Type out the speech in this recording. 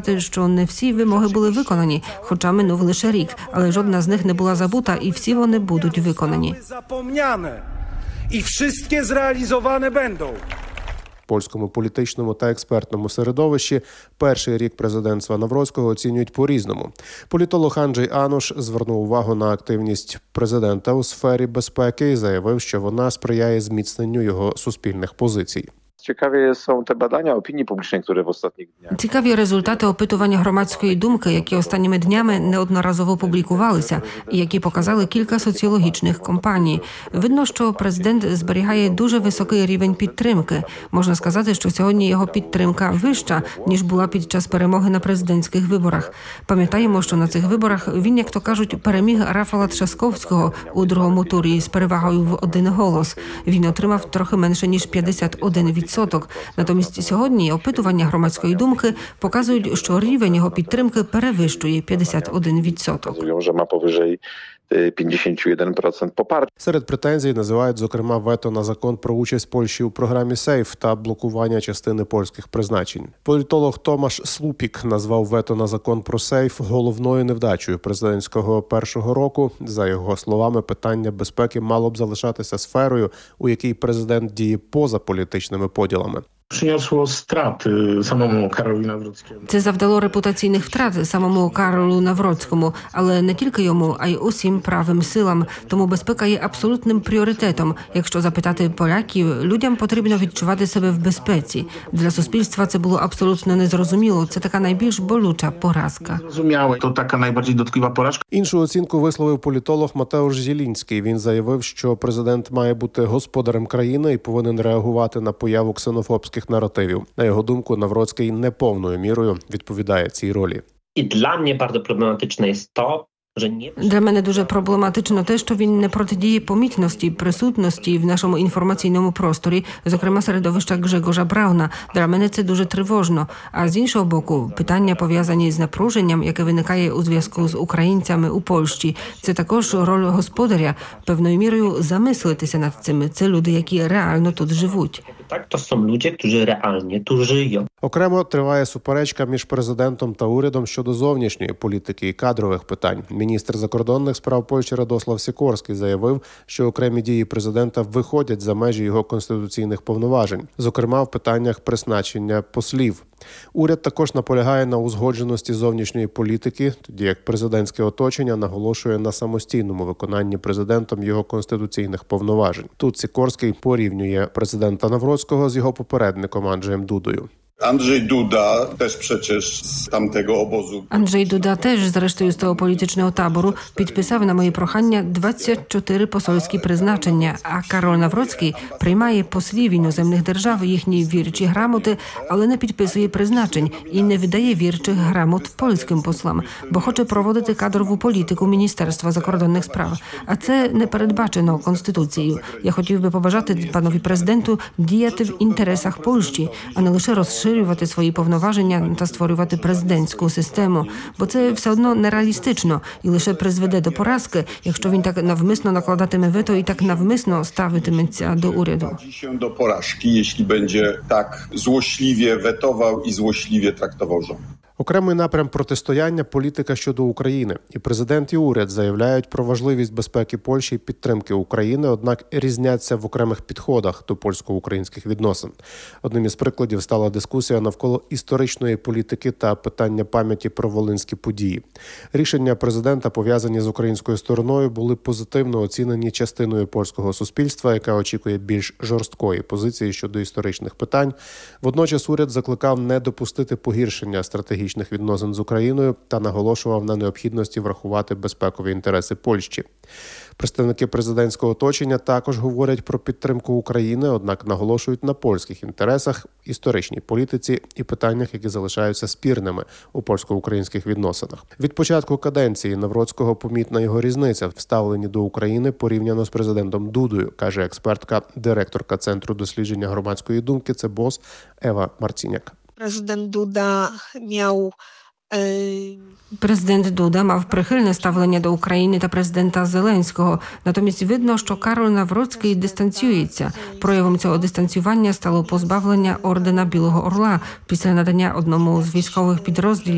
сказати, що не всі вимоги були виконані, хоча минув лише рік, але жодна з них не була забута і всі вони будуть виконані. І всі зреалізовані будуть. В польському політичному та експертному середовищі перший рік президентства Навроцького оцінюють по-різному. Політолог Анджей Ануш звернув увагу на активність президента у сфері безпеки і заявив, що вона сприяє зміцненню його суспільних позицій. Ciekawie są te badania opinii publicznej, które w ostatnich dniach... Цікаві результати опитування громадської думки, які останніми днями неодноразово публікувалися, і які показали кілька соціологічних компаній. Видно, що президент зберігає дуже високий рівень підтримки. Можна сказати, що сьогодні його підтримка вища, ніж була під час перемоги на президентських виборах. Пам'ятаємо, що на цих виборах він, як то кажуть, переміг Рафала Трzaskowskiego у другому турі з перевагою в 1 голос. Він отримав трохи менше, ніж 51%. Натомість сьогодні опитування громадської думки показують, що рівень його підтримки перевищує 51%. Mówią, że ma powyżej 51% poparcia. Серед претензій називають, зокрема, вето на закон про участь Польщі у програмі «Сейф» та блокування частини польських призначень. Політолог Томаш Слупік назвав вето на закон про «Сейф» головною невдачею президентського першого року. За його словами, питання безпеки мало б залишатися сферою, у якій президент діє поза політичними поділами. Przyniosło straty samemu Karolowi Nawrockiemu. Це завдало репутаційних втрат самому Каролу Навроцькому, але не тільки йому, а й усім правим силам. Тому безпека є абсолютним пріоритетом. Якщо запитати поляків, людям потрібно відчувати себе в безпеці. Для суспільства це було абсолютно незрозуміло. Це така найбільш болюча поразка. Zrozumiałe, to taka najbardziej dotkliwa porażka. Іншу оцінку висловив політолог Матеуш Зілінський. Він заявив, що президент має бути господарем країни і повинен реагувати на появу ксенофобських наративів. На його думку, Навроцький не повною мірою відповідає цій ролі. I dla mnie bardzo problematyczne jest to, że nie... Для мене дуже проблематично те, що він не протидіє помітності, присутності в нашому інформаційному просторі, зокрема середовища Гrzegorza Brauna. Для мене це дуже тривожно. А з іншого боку, питання, пов'язані з напруженням, яке виникає у зв'язку з українцями у Польщі, це також роль господаря, певною мірою замислитися над цим. Це люди, які реально тут живуть. Tak, to są ludzie, którzy realnie tu żyją. Окремо триває суперечка між президентом та урядом щодо зовнішньої політики і кадрових питань. Міністр закордонних справ Польщі Радослав Сікорський заявив, що окремі дії президента виходять за межі його конституційних повноважень, зокрема в питаннях призначення послів. Уряд також наполягає на узгодженості зовнішньої політики, тоді як президентське оточення наголошує на самостійному виконанні президентом його конституційних повноважень. Тут Сікорський порівнює президента Навроцького з його попередником Анджеєм Дудою. Andrzej Duda też przecież z tamtego obozu. Анджей Дуда теж, зрештою, з того політичного табору, підписав на мої прохання 24 посольські призначення, а Карол Навроцький приймає послів іноземних держав їхні вірчі грамоти, але не підписує призначень і не видає вірчих грамот польським послам, бо хоче проводити кадрову політику Міністерства закордонних справ. А це не передбачено Конституцією. Я хотів би побажати панові президенту діяти в інтересах Польщі, а не лише розширювати свої повноваження та створювати президентську систему, бо це все одно нереалістично і лише призведе до поразки, якщо він так навмисно накладатиме вето і так навмисно ставитиметься до уряду. Do porażki, jeśli będzie tak złośliwie wetował i złośliwie traktował rząd. Окремий напрям протистояння – політика щодо України. І президент, і уряд заявляють про важливість безпеки Польщі і підтримки України, однак різняться в окремих підходах до польсько-українських відносин. Одним із прикладів стала дискусія навколо історичної політики та питання пам'яті про волинські події. Рішення президента, пов'язані з українською стороною, були позитивно оцінені частиною польського суспільства, яка очікує більш жорсткої позиції щодо історичних питань. Водночас уряд закликав не допустити погіршення стратегічних відносин з Україною та наголошував на необхідності врахувати безпекові інтереси Польщі. Представники президентського оточення також говорять про підтримку України, однак наголошують на польських інтересах, історичній політиці і питаннях, які залишаються спірними у польсько-українських відносинах. Від початку каденції Навроцького помітна його різниця в ставленні до України порівняно з президентом Дудою, каже експертка, директорка Центру дослідження громадської думки «Цебос» Ева Марціняк. Президент Дуда мав прихильне ставлення до України та президента Зеленського. Натомість видно, що Карол Навроцький дистанціюється. Проявом цього дистанціювання стало позбавлення ордена Білого Орла після надання одному з військових підрозділів